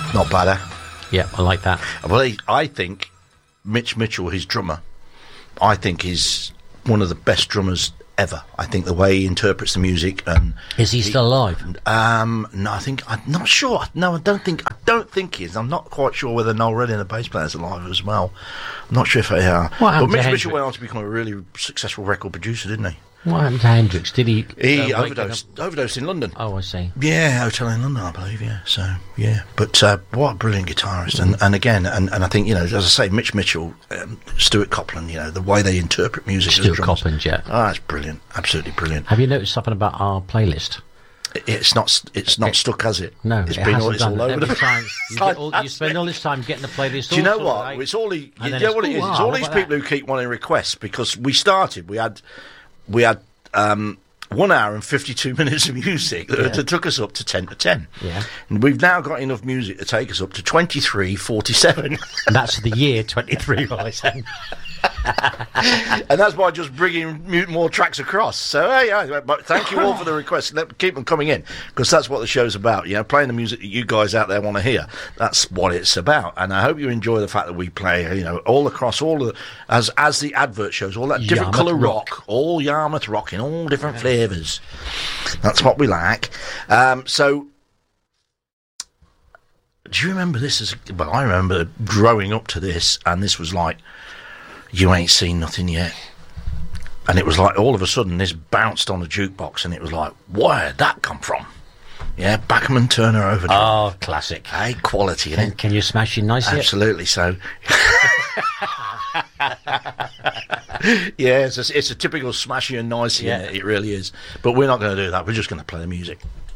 Not bad, eh? Yeah, I like that. Well, I think Mitch Mitchell, his drummer, I think is one of the best drummers ever. I think the way he interprets the music and Is he still alive? no, I'm not sure. No, I don't think he is. I'm not quite sure whether Noel Redding, the bass player, is alive as well. I'm not sure if they are. What But happened to Mitch Mitchell Hendrix? went on to become a really successful record producer, didn't he? What happened to Hendrix? Did he... He wake overdosed in London. Oh, I see. Yeah, hotel in London, I believe. Yeah, so yeah, but what a brilliant guitarist, and again, and I think, you know, as I say, Mitch Mitchell, Stuart Copeland, you know, the way they interpret music. as Stuart drummers. Copeland, yeah. Oh, that's brilliant, absolutely brilliant. Have you noticed something about our playlist? It's not stuck, has it? No, it's it been hasn't it's all done. over Every the time you, like you spend all this time getting the playlist. Do you know all what? sorted out. It's all you And know then what it is. it's, It's "Oh, all wow, these what about people who keep wanting requests, because we started. We had 1 hour and 52 minutes of music that took us up to 10 to 10. Yeah. And we've now got enough music to take us up to 23:47. And that's the year 23, I think. And that's by just bringing more tracks across. So, yeah, but thank you all for the requests. Keep them coming in, because that's what the show's about. You know, playing the music that you guys out there want to hear. That's what it's about. And I hope you enjoy the fact that we play, you know, all across all the, as the advert shows, all that different Yarmouth colour rock. rock, all Yarmouth rock in all different flavours. That's what we like. So, do you remember this? Well, I remember growing up to this, and this was like, you ain't seen nothing yet. And it was like, all of a sudden, this bounced on the jukebox, and it was like, where'd that come from? Yeah, Bachman Turner Overdrive. Oh, classic. Hey, quality, innit? Can you smash in nicely? Absolutely. So, yeah, it's a typical smashy and nicey. Yeah. It really is. But we're not going to do that. We're just going to play the music.